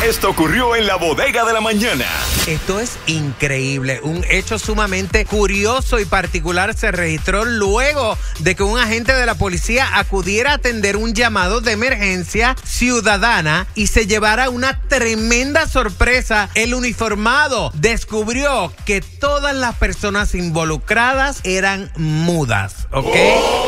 Esto ocurrió en la Bodega de la Mañana. Esto es increíble. Un hecho sumamente curioso y particular se registró luego de que un agente de la policía acudiera a atender un llamado de emergencia ciudadana y se llevara una tremenda sorpresa. El uniformado descubrió que todas las personas involucradas eran mudas, ¿ok?